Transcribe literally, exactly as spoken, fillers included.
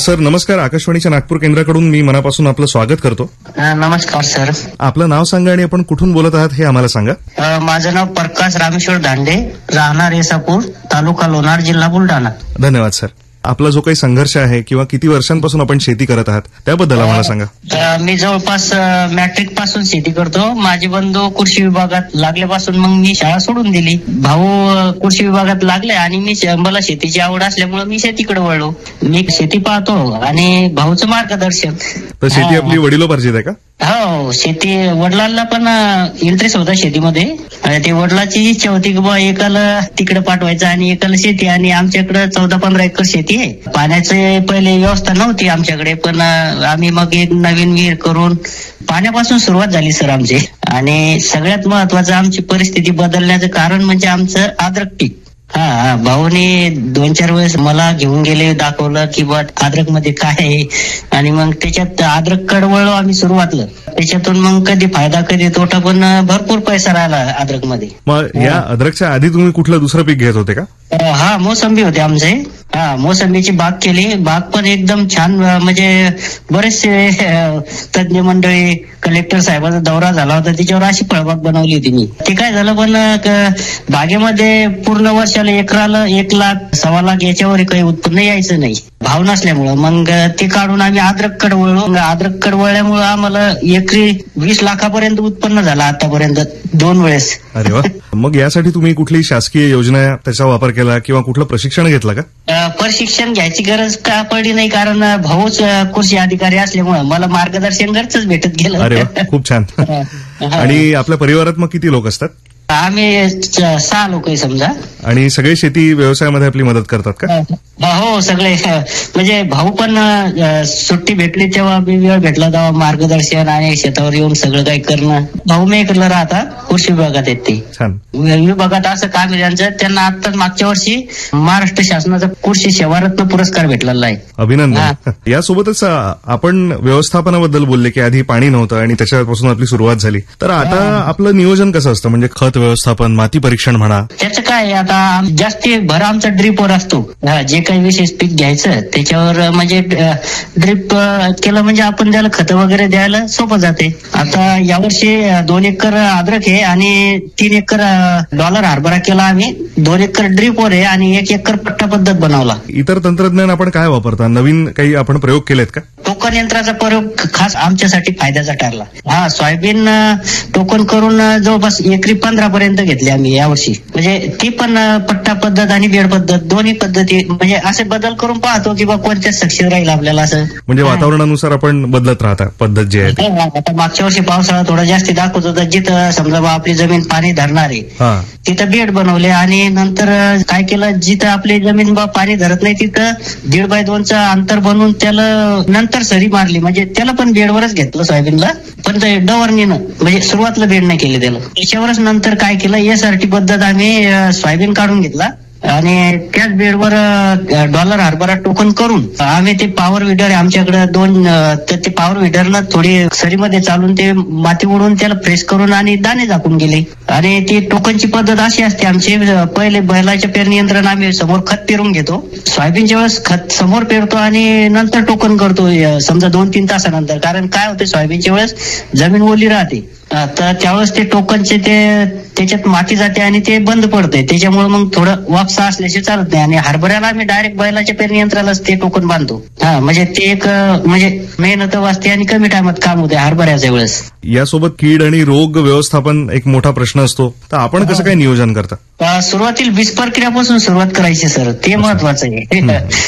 Sir नमस्कार. आकाशवाणीच्या नागपूर केंद्राकडून मी मनापासून आपलं स्वागत करतो. नमस्कार सर. आपलं नाव सांगा आणि आपण कुठून बोलत आहात हे आम्हाला सांगा. अ, माझं नाव प्रकाश रामेश्वर दांडे, राहणार रेसापूर, तालुका लोणार, जिल्हा बुलढाणा. धन्यवाद सर. आपला जो काही संघर्ष आहे किंवा किती वर्षांपासून आपण शेती करत आहात त्याबद्दल आम्हाला सांगा. अ, मी जवळपास मॅट्रिक पासून शेती करतो. माझे बंधू कृषी विभागात लागल्यापासून मग मी शाळा सोडून दिली. भाऊ अ, कृषी विभागात लागले आणि मी मला शेतीची आवड असल्यामुळे मी शेतीकडे वळलो. मी शेती पाहतो आणि भाऊचं मार्गदर्शन. तर शेती आपली वडिलोपार्जित आहे का? हो, शेती वडिलांना पण इंटरेस्ट होता शेतीमध्ये. आणि ते वडिलांची इच्छा होती की बा एकाला तिकडे पाठवायचं आणि एकाला शेती. आणि आमच्याकडे चौदा पंधरा एकर शेती आहे. पाण्याची पहिले व्यवस्था नव्हती आमच्याकडे, पण आम्ही मग एक नवीन विहीर करून पाण्यापासून सुरुवात झाली सर आमची. आणि सगळ्यात महत्वाचं आमची परिस्थिती बदलण्याचं कारण म्हणजे आमचं अद्रक पीक. हा, भाऊने दोन चार वेळेस मला घेऊन गेले, दाखवलं की बा अद्रक मध्ये काय आहे. आणि मग त्याच्यात अद्रक कडवळलो आम्ही सुरुवातलं. त्याच्यातून मग कधी फायदा कधी तोटा, पण भरपूर पैसा राहिला अद्रक मध्ये. मग या अद्रकच्या आधी तुम्ही कुठलं दुसरं पीक घेत होते का? हा, मोसंबी होते आमचे. हा, मोसंबीची बाग केली. बाग पण एकदम छान, म्हणजे बरेचसे तज्ञ मंडळी, कलेक्टर साहेबांचा दौरा झाला होता, त्याच्यावर अशी फळबाग बनवली होती मी. ते काय झालं, पण बागेमध्ये पूर्ण वर्षाला एकराला एक लाख सव्वा लाख याच्यावर काही उत्पन्न यायचं नाही भाव नसल्यामुळं. मग ते काढून आम्ही अद्रक कडवळलो. अद्रक कडवळल्यामुळं आम्हाला एकरी वीस लाखापर्यंत उत्पन्न झालं आतापर्यंत दोन वेळेस. अरे वा. मग यासाठी तुम्ही कुठली शासकीय योजना त्याचा वापर केला किंवा कुठलं प्रशिक्षण घेतलं का? प्रशिक्षण घ्यायची गरज का पडली नाही, कारण भाऊच कृषी अधिकारी असल्यामुळे मला मार्गदर्शन घरच भेटत गेलं. अरे वा, खूप छान. आणि आपल्या परिवारात मग किती लोक असतात? आम्ही सहा लोक आहे समजा. आणि सगळे शेती व्यवसायामध्ये आपली मदत करतात का? हो, सगळे. म्हणजे भाऊ पण सुट्टी भेटली तेव्हा, वेळ भेटला तेव्हा मार्गदर्शन आणि शेतावर येऊन सगळं काही करणं. भाऊ मेकरला राहतात, कृषी विभागात आहेत ते. छान. विभागात असं काम आहे त्यांचं. त्यांना आता मागच्या वर्षी महाराष्ट्र शासनाचा कृषी सेवारत्न पुरस्कार भेटलेला आहे. अभिनंदन. यासोबतच आपण व्यवस्थापनाबद्दल बोलले की आधी पाणी नव्हतं आणि त्याच्यापासून आपली सुरुवात झाली. तर आता आपलं नियोजन कसं असतं, म्हणजे खत व्यवस्थापन, माती परीक्षण म्हणा, त्याचं काय आता जास्ती भर आमचा ड्रीपवर असतो. जे काही विशेष पीक घ्यायचं त्याच्यावर म्हणजे ड्रीप केलं म्हणजे आपण त्याला खतं वगैरे द्यायला सोपं जाते. आता यावर्षी दोन एकर अद्रक आहे आणि तीन एकर डॉलर हरभरा केला आम्ही. दोन एकर ड्रीपवर आहे आणि एक एकर पट्टा पद्धत बनवला. इतर तंत्रज्ञान आपण काय वापरता? नवीन काही आपण प्रयोग केलेत का? टोकन यंत्राचा प्रयोग खास आमच्यासाठी फायद्याचा ठरला. हा, सोयाबीन टोकन करून जवळपास एकरी पंधरा पर्यंत घेतले आम्ही यावर्षी. म्हणजे ती पण पट्टा पद्धत आणि बेड पद्धत दोन्ही पद्धती, म्हणजे असे बदल करून पाहतो की बा कोणत्या सक्सेस राहील आपल्याला. असं म्हणजे वातावरणानुसार आपण बदलत राहता पद्धत जी आहे. आता मागच्या वर्षी पावसाळा थोडा जास्त दाखवत होता. जिथं समजा बा आपली जमीन पाणी धरणार आहे तिथं बेड बनवले. आणि नंतर काय केलं, जिथं आपली जमीन बा पाणी धरत नाही तिथं दीड बाय दोनचं अंतर बनवून त्याला नंतर सरी मारली. म्हणजे त्याला पण बेडवरच घेतलं सोयाबीनला, पण ते डवरणीनं, म्हणजे सुरुवातीला बेड नाही केली त्याला. त्याच्यावरच नंतर काय केलं, एसआरटी पद्धत आम्ही सोयाबीन काढून घेतला आणि त्याच बेडवर डॉलर हरभरा टोकन करून आम्ही ते पॉवर विडर आहे आमच्याकडे दोन, तर ते पॉवर विडरनं थोडी सरीमध्ये चालून ते माती उडून त्याला प्रेस करून आणि दाणे झाकून गेले. आणि ती टोकनची पद्धत अशी असते आमची, पहिले बैलाच्या पेरणी यंत्रण आम्ही समोर खत पेरून घेतो. सोयाबीनच्या वेळेस खत समोर पेरतो आणि नंतर टोकन करतो समजा दोन तीन तासानंतर. कारण काय होते, सोयाबीनच्या वेळेस जमीन ओली राहते, तर त्यावेळेस ते टोकनचे ते त्याच्यात माती जाते आणि ते बंद पडते. त्याच्यामुळे मग थोडं वापसा असल्याशी चालत नाही. आणि हरभऱ्याला आम्ही डायरेक्ट बैलाच्या पेरणी यंत्रालाच ते टोकन बांधतो. हा, म्हणजे ते एक म्हणजे मेहनत वाचते आणि कमी टायमात काम होते हरभऱ्याच्या वेळेस. यासोबत कीड आणि रोग व्यवस्थापन एक मोठा प्रश्न असतो, तर आपण कसं काय नियोजन करता? सुरुवातीला बीज प्रक्रियापासून सुरुवात करायची सर, ते महत्वाचं आहे.